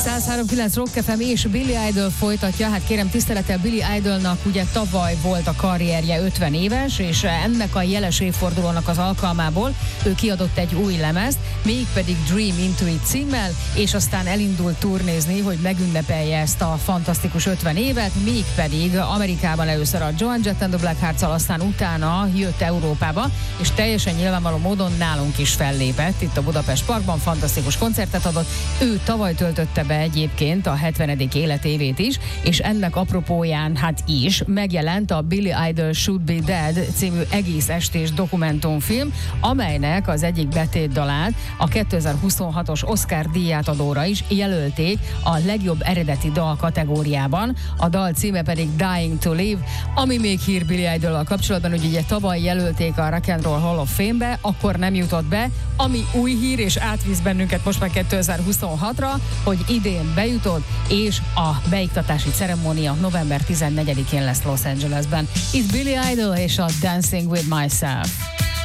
103.9 Rock FM és Billy Idol folytatja. Hát kérem tisztelettel, Billy Idolnak ugye tavaly volt a karrierje 50 éves, és ennek a jeles évfordulónak az alkalmából ő kiadott egy új lemezt, mégpedig Dream Into It címmel, és aztán elindult turnézni, hogy megünnepelje ezt a fantasztikus 50 évet, mégpedig Amerikában először a Joan Jett and the Blackhearts-al, aztán utána jött Európába, és teljesen nyilvánvaló módon nálunk is fellépett, itt a Budapest Parkban fantasztikus koncertet adott. Ő tavaly töltötte be egyébként a 70. életévét is, és ennek apropóján hát is megjelent a Billy Idol Should Be Dead című egész estés dokumentumfilm, amelynek az egyik betétdalát a 2026-os Oscar díjátadóra is jelölték a legjobb eredeti dal kategóriában, a dal címe pedig Dying to Live, ami még hír Billy Idol-al kapcsolatban, hogy ugye tavaly jelölték a Rock and Roll Hall of Fame-be, akkor nem jutott be, ami új hír, és átvisz bennünket most már 2026-ra, hogy idén bejutott, és a beiktatási ceremónia november 14-én lesz Los Angelesben. Itt Billy Idol és a Dancing with Myself.